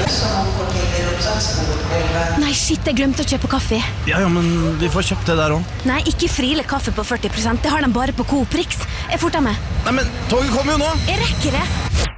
Nei, shit, jeg glemte å kjøpe kaffe. Ja, men vi får kjøpt det der også. Nei, ikke Friele kaffe på 40%. Det har de bare på Coop Rix. Jeg forter meg. Nei, men toget kommer jo nå! Jeg rekker det.